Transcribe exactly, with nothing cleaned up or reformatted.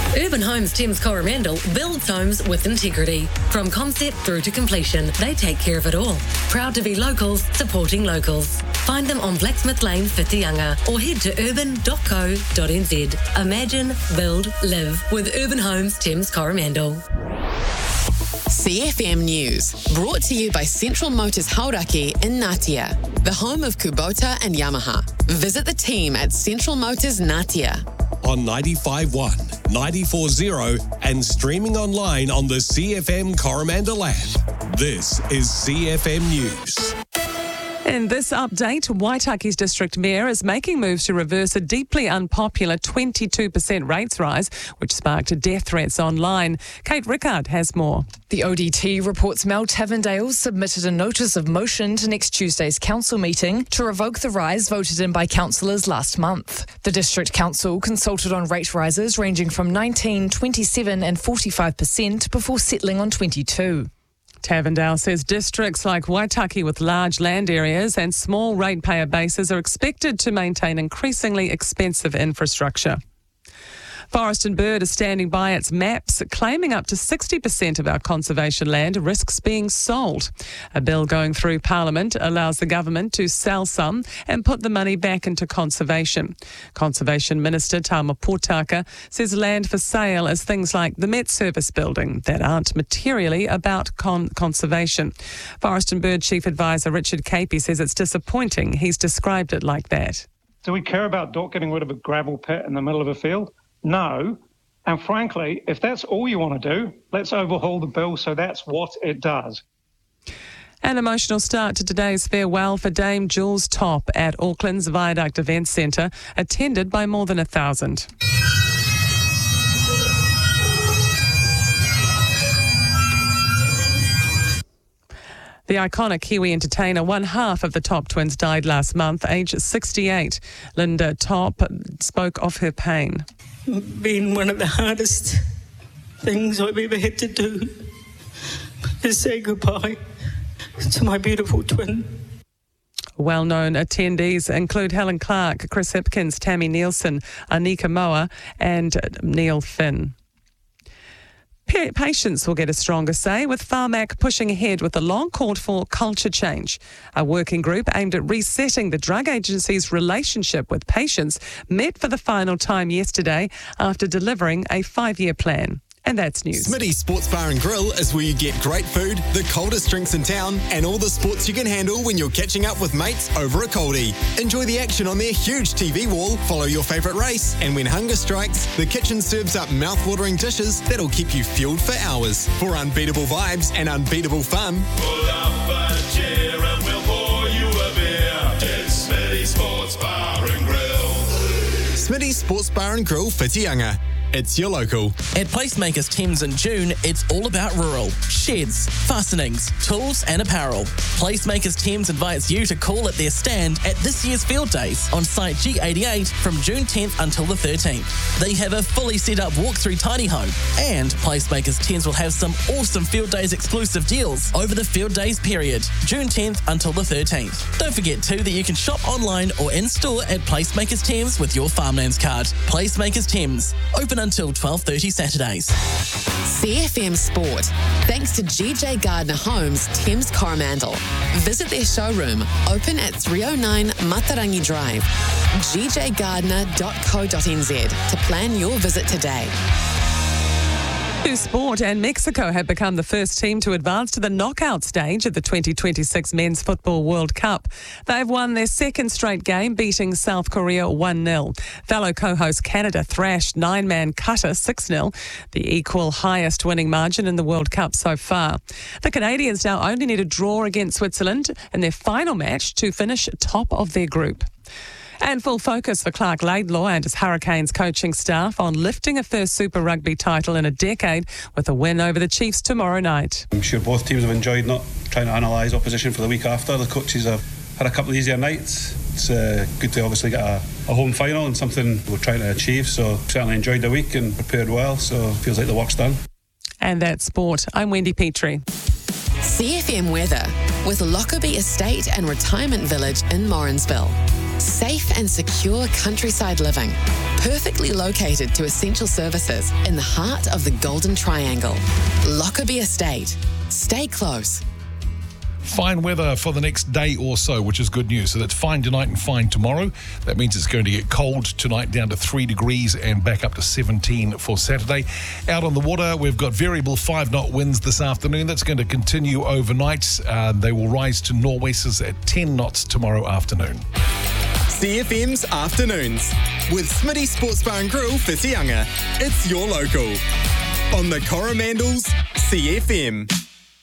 Urban Homes Thames Coromandel builds homes with integrity. From concept through to completion, they take care of it all. Proud to be locals, supporting locals. Find them on Blacksmith Lane, Whitianga, or head to urban dot co dot n z. Imagine, build, live with Urban Homes Thames Coromandel. C F M News, brought to you by Central Motors Hauraki in Ngatea, the home of Kubota and Yamaha. Visit the team at Central Motors Ngatea. On ninety-five point one, ninety-four point zero and streaming online on the C F M Coromandel app. This is C F M News. In this update, Waitaki's District Mayor is making moves to reverse a deeply unpopular twenty-two percent rates rise, which sparked death threats online. Kate Rickard has more. The O D T reports Mel Tavendale submitted a notice of motion to next Tuesday's council meeting to revoke the rise voted in by councillors last month. The District Council consulted on rate rises ranging from nineteen, twenty-seven and forty-five percent before settling on twenty-two. Tavendale says districts like Waitaki with large land areas and small ratepayer bases are expected to maintain increasingly expensive infrastructure. Forest and Bird is standing by its maps, claiming up to sixty percent of our conservation land risks being sold. A bill going through Parliament allows the government to sell some and put the money back into conservation. Conservation Minister Tama Potaka says land for sale is things like the Met Service building that aren't materially about con- conservation. Forest and Bird Chief Advisor Richard Capey says it's disappointing he's described it like that. Do we care about D O T getting rid of a gravel pit in the middle of a field? No. And frankly, if that's all you want to do, let's overhaul the bill so that's what it does. An emotional start to today's farewell for Dame Jules Top at Auckland's Viaduct Events Centre, attended by more than a thousand. The iconic Kiwi entertainer, one half of the Top twins, died last month, aged sixty-eight. Linda Top spoke of her pain. Been one of the hardest things I've ever had to do is say goodbye to my beautiful twin. Well-known attendees include Helen Clark, Chris Hipkins, Tammy Nielsen, Anika Moa and Neil Finn. Patients will get a stronger say, with Pharmac pushing ahead with the long-called-for culture change. A working group aimed at resetting the drug agency's relationship with patients met for the final time yesterday after delivering a five-year plan. And that's news. Smitty's Sports Bar and Grill is where you get great food, the coldest drinks in town, and all the sports you can handle when you're catching up with mates over a coldie. Enjoy the action on their huge T V wall, follow your favourite race, and when hunger strikes, the kitchen serves up mouth-watering dishes that'll keep you fueled for hours. For unbeatable vibes and unbeatable fun, pull up a chair and we'll pour you a beer. It's Smitty's Sports Bar and Grill. Smitty's Sports Bar and Grill, Whitianga. It's your local. At Placemakers Thames in June, it's all about rural. Sheds, fastenings, tools and apparel. Placemakers Thames invites you to call at their stand at this year's Field Days on site G eighty-eight from June tenth until the thirteenth. They have a fully set up walk-through tiny home, and Placemakers Thames will have some awesome Field Days exclusive deals over the Field Days period, June tenth until the thirteenth. Don't forget too that you can shop online or in-store at Placemakers Thames with your Farmlands card. Placemakers Thames, open until twelve thirty Saturdays. C F M Sport, thanks to G J Gardner Homes, Thames Coromandel. Visit their showroom, open at three oh nine Matarangi Drive, g j gardner dot co dot n z to plan your visit today. To sport, and Mexico have become the first team to advance to the knockout stage of the twenty twenty-six Men's Football World Cup. They've won their second straight game, beating South Korea one nil. Fellow co-host Canada thrashed nine-man Qatar six nil, the equal highest winning margin in the World Cup so far. The Canadians now only need a draw against Switzerland in their final match to finish top of their group. And full focus for Clark Laidlaw and his Hurricanes coaching staff on lifting a first Super Rugby title in a decade with a win over the Chiefs tomorrow night. I'm sure both teams have enjoyed not trying to analyse opposition for the week after. The coaches have had a couple of easier nights. It's uh, good to obviously get a, a home final and something we're trying to achieve. So certainly enjoyed the week and prepared well. So it feels like the work's done. And that's sport. I'm Wendy Petrie. C F M weather with Lockerbie Estate and Retirement Village in Morrinsville. Safe and secure countryside living. Perfectly located to essential services in the heart of the Golden Triangle. Lockerbie Estate. Stay close. Fine weather for the next day or so, which is good news. So that's fine tonight and fine tomorrow. That means it's going to get cold tonight, down to three degrees and back up to seventeen for Saturday. Out on the water, we've got variable five-knot winds this afternoon. That's going to continue overnight. Uh, they will rise to nor'westers at ten knots tomorrow afternoon. C F M's Afternoons with Smitty Sports Bar and Grill, Whitianga. It's your local. On the Coromandels, C F M.